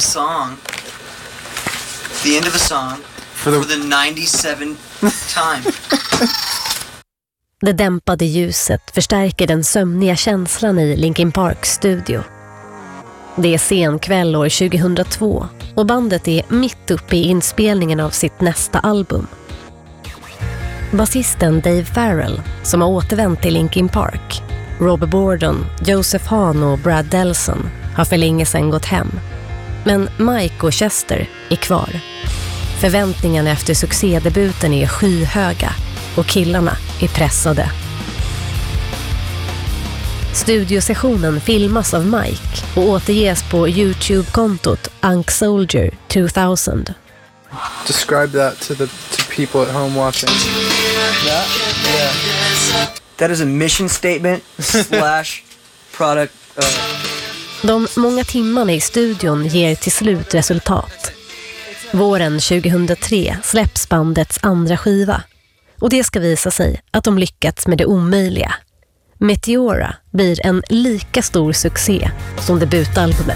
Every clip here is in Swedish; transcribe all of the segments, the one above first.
song, the end of a song, for the 97th time. Det dämpade ljuset förstärker den sömniga känslan i Linkin Parks studio. Det är sen kväll år 2002 och bandet är mitt uppe i inspelningen av sitt nästa album. Basisten Dave Farrell, som har återvänt till Linkin Park, Robert Borden, Joseph Hahn och Brad Delson har för länge sedan gått hem. Men Mike och Chester är kvar. Förväntningarna efter succédebuten är skyhöga och killarna är pressade. Studiosessionen filmas av Mike och återges på YouTube-kontot Unk Soldier 2000. Describe that to people at home watching. That? Yeah. That is a mission statement / product. De många timmarna i studion ger till slut resultat. Våren 2003 släpps bandets andra skiva. Och det ska visa sig att de lyckats med det omöjliga. Meteora blir en lika stor succé som debutalbumet.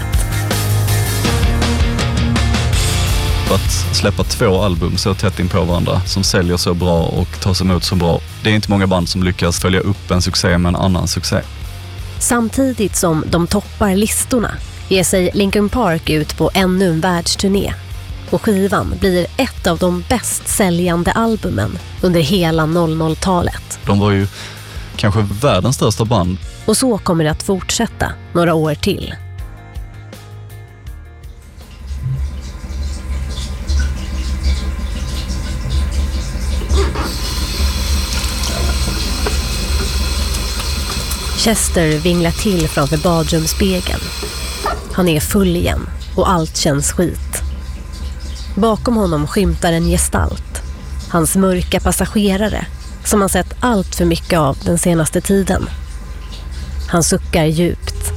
Att släppa 2 album så tätt in på varandra som säljer så bra och tas emot så bra. Det är inte många band som lyckas följa upp en succé med en annan succé. Samtidigt som de toppar listorna ger sig Linkin Park ut på ännu en världsturné. Och skivan blir ett av de bäst säljande albumen under hela 00-talet. De var ju kanske världens största band. Och så kommer det att fortsätta några år till. Chester vinglar till framför badrumsspegeln. Han är full igen och allt känns skit. Bakom honom skymtar en gestalt. Hans mörka passagerare som han sett allt för mycket av den senaste tiden. Han suckar djupt.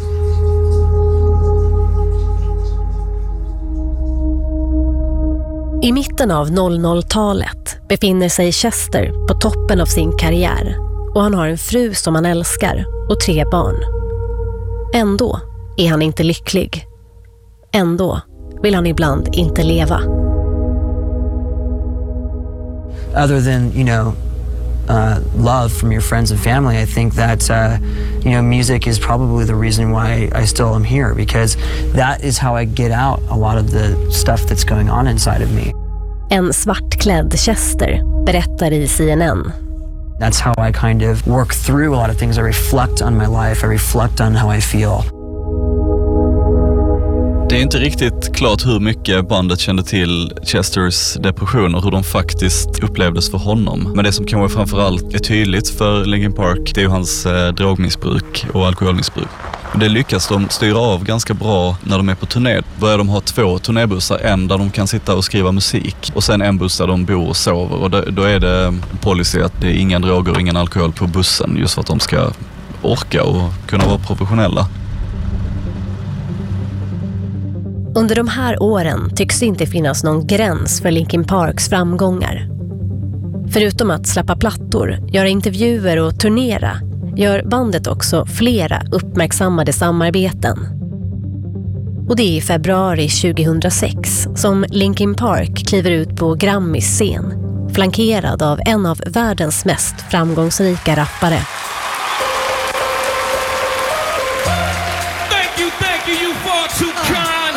I mitten av 00-talet befinner sig Chester på toppen av sin karriär och han har en fru som han älskar och 3 barn. Ändå är han inte lycklig. Ändå vill han ibland inte leva. Other than, love from your friends and family, I think that, music is probably the reason why I still am here, because that is how I get out a lot of the stuff that's going on inside of me. En svartklädd Chester berättar i CNN. That's how I kind of work through a lot of things. I reflect on my life. I reflect on how I feel. Det är inte riktigt klart hur mycket bandet kände till Chesters depression och hur de faktiskt upplevdes för honom. Men det som kanske framförallt är tydligt för Linkin Park, det är ju hans drogmissbruk och alkoholmissbruk. Och det lyckas de styra av ganska bra när de är på turné. Börjar de ha 2 turnébussar, en där de kan sitta och skriva musik och sen en buss där de bor och sover. Och då är det policy att det är inga droger och ingen alkohol på bussen, just för att de ska orka och kunna vara professionella. Under de här åren tycks det inte finnas någon gräns för Linkin Parks framgångar. Förutom att släppa plattor, göra intervjuer och turnera gör bandet också flera uppmärksammade samarbeten. Och det är i februari 2006 som Linkin Park kliver ut på Grammys scen, flankerad av en av världens mest framgångsrika rappare. Thank you, you far too kind.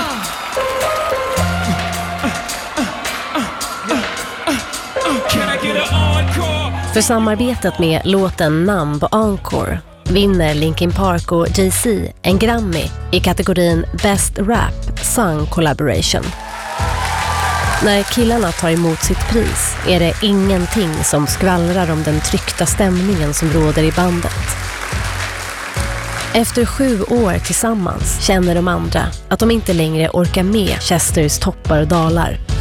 Can I get an encore? För samarbetet med låten Numb och Encore vinner Linkin Park och Jay-Z en Grammy i kategorin Best Rap Song Collaboration. När killarna tar emot sitt pris är det ingenting som skvallrar om den tryckta stämningen som råder i bandet. Efter 7 år tillsammans känner de andra att de inte längre orkar med Chesters toppar och dalar.